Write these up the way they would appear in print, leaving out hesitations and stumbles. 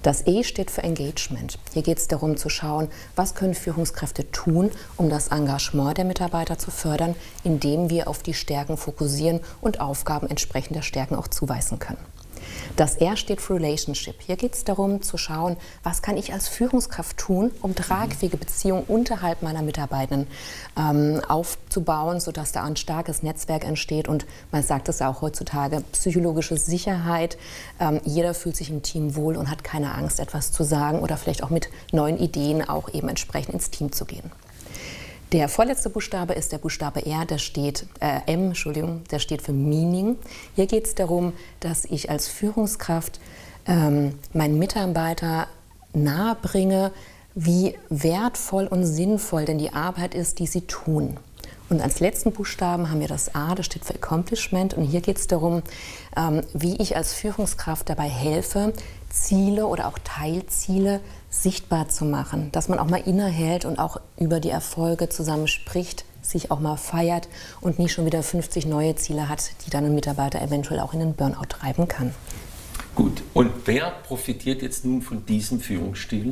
Das E steht für Engagement. Hier geht es darum zu schauen, was können Führungskräfte tun, um das Engagement der Mitarbeiter zu fördern, indem wir auf die Stärken fokussieren und Aufgaben entsprechend der Stärken auch zuweisen können. Das R steht für Relationship. Hier geht es darum zu schauen, was kann ich als Führungskraft tun, um tragfähige Beziehungen unterhalb meiner Mitarbeitenden aufzubauen, sodass da ein starkes Netzwerk entsteht. Und man sagt es ja auch heutzutage, psychologische Sicherheit. Jeder fühlt sich im Team wohl und hat keine Angst, etwas zu sagen oder vielleicht auch mit neuen Ideen auch eben entsprechend ins Team zu gehen. Der vorletzte Buchstabe ist der Buchstabe R, der steht der steht für Meaning. Hier geht es darum, dass ich als Führungskraft meinen Mitarbeiter nahebringe, wie wertvoll und sinnvoll denn die Arbeit ist, die sie tun. Und als letzten Buchstaben haben wir das A, das steht für Accomplishment. Und hier geht es darum, wie ich als Führungskraft dabei helfe, Ziele oder auch Teilziele sichtbar zu machen. Dass man auch mal innehält und auch über die Erfolge zusammen spricht, sich auch mal feiert und nie schon wieder 50 neue Ziele hat, die dann ein Mitarbeiter eventuell auch in den Burnout treiben kann. Gut, und wer profitiert jetzt nun von diesem Führungsstil?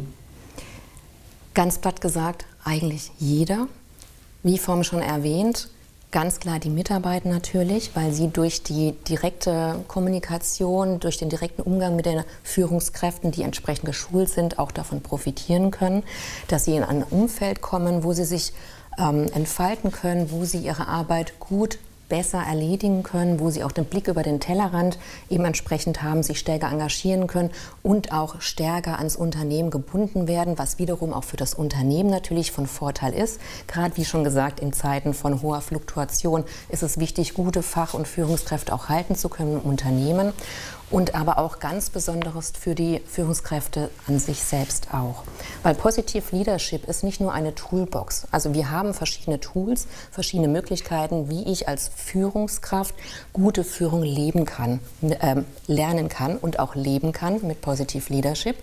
Ganz platt gesagt, eigentlich jeder. Wie vorhin schon erwähnt, ganz klar die Mitarbeiter natürlich, weil sie durch die direkte Kommunikation, durch den direkten Umgang mit den Führungskräften, die entsprechend geschult sind, auch davon profitieren können, dass sie in ein Umfeld kommen, wo sie sich entfalten können, wo sie ihre Arbeit gut besser erledigen können, wo sie auch den Blick über den Tellerrand eben entsprechend haben, sich stärker engagieren können und auch stärker ans Unternehmen gebunden werden, was wiederum auch für das Unternehmen natürlich von Vorteil ist. Gerade wie schon gesagt, in Zeiten von hoher Fluktuation ist es wichtig, gute Fach- und Führungskräfte auch halten zu können im Unternehmen. Und aber auch ganz Besonderes für die Führungskräfte an sich selbst auch. Weil Positive Leadership ist nicht nur eine Toolbox. Also wir haben verschiedene Tools, verschiedene Möglichkeiten, wie ich als Führungskraft gute Führung leben kann, lernen kann und auch leben kann mit Positive Leadership.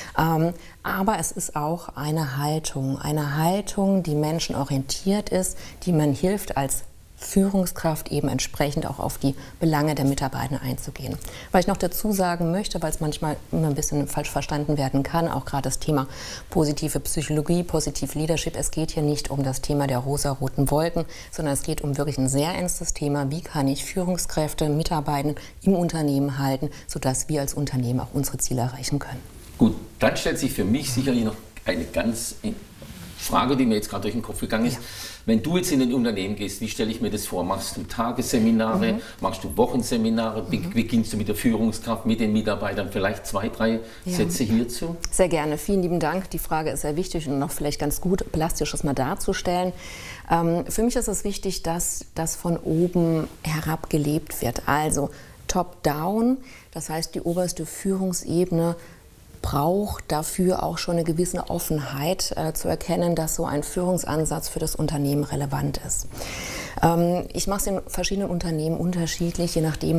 Aber es ist auch eine Haltung, die menschenorientiert ist, die man hilft als Führungskraft eben entsprechend auch auf die Belange der Mitarbeiter einzugehen. Was ich noch dazu sagen möchte, weil es manchmal immer ein bisschen falsch verstanden werden kann, auch gerade das Thema positive Psychologie, Positive Leadership, es geht hier nicht um das Thema der rosa-roten Wolken, sondern es geht um wirklich ein sehr ernstes Thema, wie kann ich Führungskräfte, Mitarbeiter im Unternehmen halten, sodass wir als Unternehmen auch unsere Ziele erreichen können. Gut, dann stellt sich für mich sicherlich noch eine ganz Frage, die mir jetzt gerade durch den Kopf gegangen ist. Ja. Wenn du jetzt in ein Unternehmen gehst, wie stelle ich mir das vor? Machst du Tagesseminare, machst du Wochenseminare, beginnst du mit der Führungskraft, mit den Mitarbeitern? Vielleicht 2, 3 Sätze hierzu? Sehr gerne, vielen lieben Dank. Die Frage ist sehr wichtig und noch vielleicht ganz gut plastisch das mal darzustellen. Für mich ist es wichtig, dass das von oben herab gelebt wird. Also top-down, das heißt die oberste Führungsebene braucht dafür auch schon eine gewisse Offenheit zu erkennen, dass so ein Führungsansatz für das Unternehmen relevant ist. Ich mache es in verschiedenen Unternehmen unterschiedlich, je nachdem,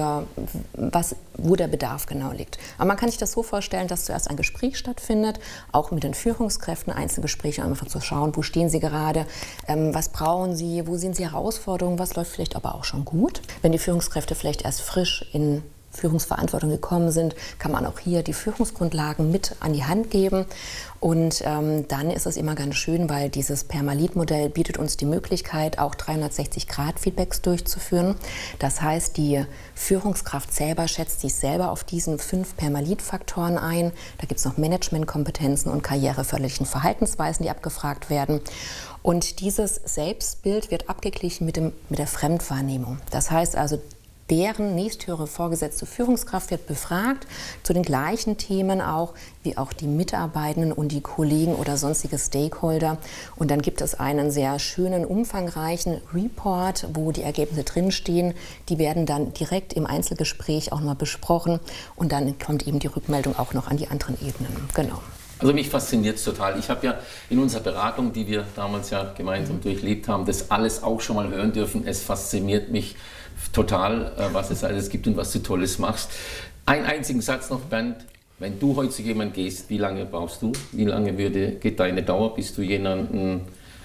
wo der Bedarf genau liegt. Aber man kann sich das so vorstellen, dass zuerst ein Gespräch stattfindet, auch mit den Führungskräften, Einzelgespräche, um einfach zu schauen, wo stehen sie gerade, was brauchen sie, wo sehen sie Herausforderungen, was läuft vielleicht aber auch schon gut. Wenn die Führungskräfte vielleicht erst frisch in Führungsverantwortung gekommen sind, kann man auch hier die Führungsgrundlagen mit an die Hand geben. Und dann ist es immer ganz schön, weil dieses Permalit-Modell bietet uns die Möglichkeit, auch 360-Grad-Feedbacks durchzuführen. Das heißt, die Führungskraft selber schätzt sich selber auf diesen 5 Permalit-Faktoren ein. Da gibt es noch Managementkompetenzen und karriereförderlichen Verhaltensweisen, die abgefragt werden. Und dieses Selbstbild wird abgeglichen mit der Fremdwahrnehmung. Das heißt also, deren nächsthöhere vorgesetzte Führungskraft wird befragt zu den gleichen Themen auch, wie auch die Mitarbeitenden und die Kollegen oder sonstige Stakeholder. Und dann gibt es einen sehr schönen, umfangreichen Report, wo die Ergebnisse drinstehen. Die werden dann direkt im Einzelgespräch auch mal besprochen und dann kommt eben die Rückmeldung auch noch an die anderen Ebenen. Genau. Also mich fasziniert es total. Ich habe ja in unserer Beratung, die wir damals ja gemeinsam durchlebt haben, das alles auch schon mal hören dürfen. Es fasziniert mich total, was es alles gibt und was du Tolles machst. Einen einzigen Satz noch, Bernd. Wenn du heute zu jemandem gehst, wie lange brauchst du? Wie lange geht deine Dauer, bis du jemanden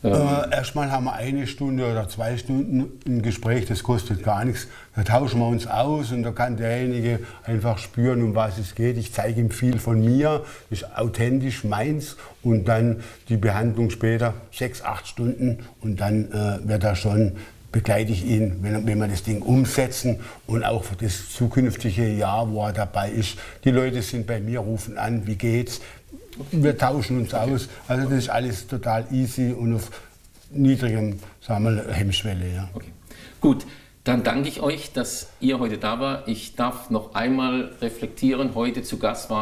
Erstmal haben wir 1 Stunde oder 2 Stunden ein Gespräch, das kostet gar nichts. Da tauschen wir uns aus und da kann derjenige einfach spüren, um was es geht. Ich zeige ihm viel von mir, das ist authentisch meins und dann die Behandlung später 6, 8 Stunden und dann wird er schon, begleite ich ihn, wenn wir das Ding umsetzen und auch für das zukünftige Jahr, wo er dabei ist. Die Leute sind bei mir, rufen an, wie geht's? Wir tauschen uns aus. Also das ist alles total easy und auf niedrigem, sagen wir, Hemmschwelle. Ja. Okay. Gut, dann danke ich euch, dass ihr heute da war. Ich darf noch einmal reflektieren. Heute zu Gast war